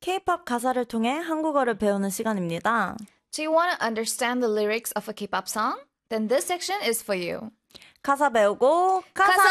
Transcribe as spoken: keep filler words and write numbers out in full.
K-팝 가사를 통해 한국어를 배우는 시간입니다. Do you want to understand the lyrics of a K-pop song? Then this section is for you. 가사 배우고 가사! 가사!